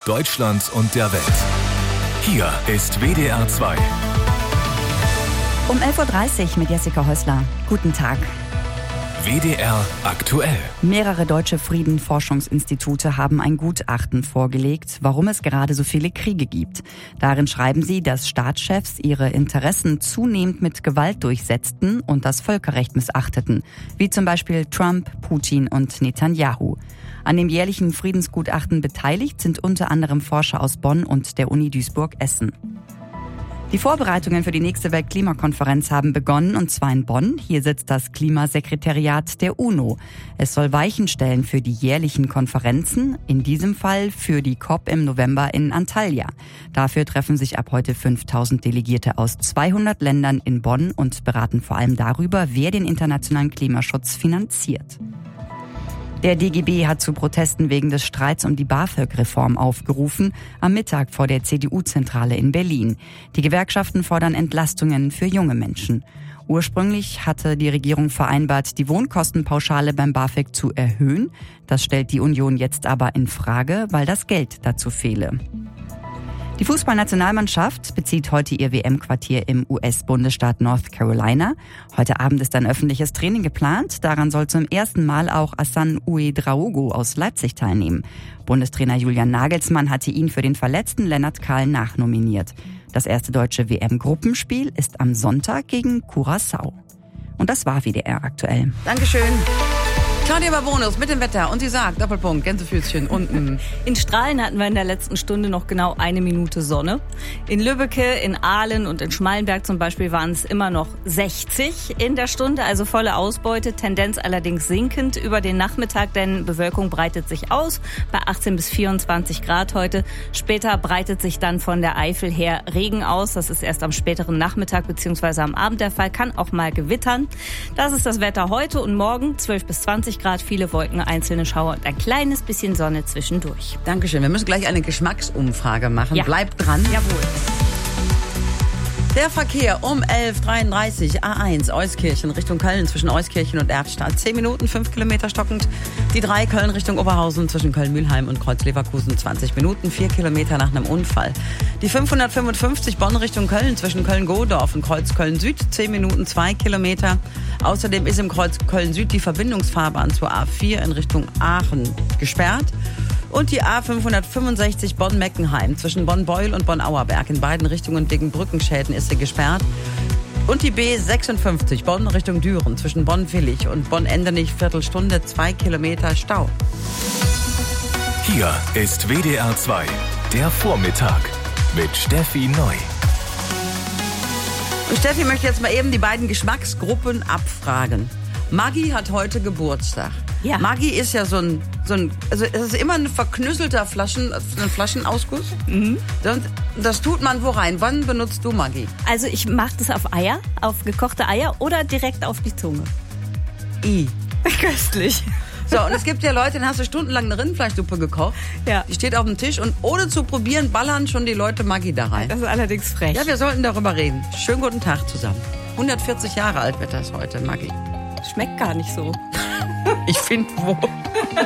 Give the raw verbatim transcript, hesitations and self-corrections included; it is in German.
Deutschland und der Welt. Hier ist W D R zwei. Um elf Uhr dreißig mit Jessica Häusler. Guten Tag. W D R aktuell. Mehrere deutsche Friedenforschungsinstitute haben ein Gutachten vorgelegt, warum es gerade so viele Kriege gibt. Darin schreiben sie, dass Staatschefs ihre Interessen zunehmend mit Gewalt durchsetzten und das Völkerrecht missachteten, wie zum Beispiel Trump, Putin und Netanyahu. An dem jährlichen Friedensgutachten beteiligt sind unter anderem Forscher aus Bonn und der Uni Duisburg-Essen. Die Vorbereitungen für die nächste Weltklimakonferenz haben begonnen, und zwar in Bonn. Hier sitzt das Klimasekretariat der UNO. Es soll Weichen stellen für die jährlichen Konferenzen, in diesem Fall für die COP im November in Antalya. Dafür treffen sich ab heute fünftausend Delegierte aus zweihundert Ländern in Bonn und beraten vor allem darüber, wer den internationalen Klimaschutz finanziert. Der D G B hat zu Protesten wegen des Streits um die BAföG-Reform aufgerufen, am Mittag vor der C D U-Zentrale in Berlin. Die Gewerkschaften fordern Entlastungen für junge Menschen. Ursprünglich hatte die Regierung vereinbart, die Wohnkostenpauschale beim BAföG zu erhöhen. Das stellt die Union jetzt aber in Frage, weil das Geld dazu fehle. Die Fußballnationalmannschaft bezieht heute ihr W M-Quartier im U S-Bundesstaat North Carolina. Heute Abend ist ein öffentliches Training geplant. Daran soll zum ersten Mal auch Hassan Ouedraogo aus Leipzig teilnehmen. Bundestrainer Julian Nagelsmann hatte ihn für den verletzten Lennart Kahl nachnominiert. Das erste deutsche W M-Gruppenspiel ist am Sonntag gegen Curaçao. Und das war W D R aktuell. Dankeschön. Claudia Babonus mit dem Wetter und sie sagt, Doppelpunkt, Gänsefüßchen unten. In Strahlen hatten wir in der letzten Stunde noch genau eine Minute Sonne. In Lübbecke, in Aalen und in Schmallenberg zum Beispiel waren es immer noch sechzig in der Stunde, also volle Ausbeute, Tendenz allerdings sinkend über den Nachmittag, denn Bewölkung breitet sich aus bei achtzehn bis vierundzwanzig Grad heute. Später breitet sich dann von der Eifel her Regen aus, das ist erst am späteren Nachmittag bzw. am Abend der Fall, kann auch mal gewittern. Das ist das Wetter heute und morgen, zwölf bis zwanzig Grad, viele Wolken, einzelne Schauer und ein kleines bisschen Sonne zwischendurch. Dankeschön. Wir müssen gleich eine Geschmacksumfrage machen. Ja. Bleibt dran. Jawohl. Der Verkehr um elf Uhr dreiunddreißig, A eins, Euskirchen Richtung Köln zwischen Euskirchen und Erftstadt. zehn Minuten, fünf Kilometer stockend. Die drei Köln Richtung Oberhausen zwischen Köln-Mühlheim und Kreuz-Leverkusen, zwanzig Minuten, vier Kilometer nach einem Unfall. Die fünfhundertfünfundfünfzig Bonn Richtung Köln zwischen Köln-Godorf und Kreuz Köln-Süd, zehn Minuten, zwei Kilometer. Außerdem ist im Kreuz Köln-Süd die Verbindungsfahrbahn zur A vier in Richtung Aachen gesperrt. Und die A fünfhundertfünfundsechzig Bonn-Meckenheim zwischen Bonn-Beul und Bonn-Auerberg. In beiden Richtungen wegen Brückenschäden ist sie gesperrt. Und die B sechsundfünfzig Bonn Richtung Düren zwischen Bonn-Willig und Bonn-Endenich, Viertelstunde, zwei Kilometer Stau. Hier ist W D R zwei, der Vormittag mit Steffi Neu. Und Steffi möchte jetzt mal eben die beiden Geschmacksgruppen abfragen. Maggi hat heute Geburtstag. Ja. Maggi ist ja so ein, so ein, also es ist immer ein verknüsselter Flaschen, ein Flaschenausguss. Mhm. Und das tut man wo rein? Wann benutzt du Maggi? Also ich mache das auf Eier, auf gekochte Eier oder direkt auf die Zunge. I. Köstlich. So, und es gibt ja Leute, denen hast du stundenlang eine Rindfleischsuppe gekocht. Ja. Die steht auf dem Tisch und ohne zu probieren, ballern schon die Leute Maggi da rein. Das ist allerdings frech. Ja, wir sollten darüber reden. Schönen guten Tag zusammen. hundertvierzig Jahre alt wird das heute, Maggi. Schmeckt gar nicht so. Ich finde, wo...